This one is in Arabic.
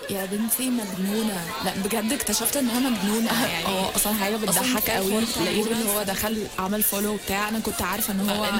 يا بنتي مجنونه، لا بجد اكتشفت ان هي مجنونه يعني. اصلا حاجه بتضحك قوي. لقيت ان هو دخل عمل فولو بتاع، انا كنت عارفه ان هو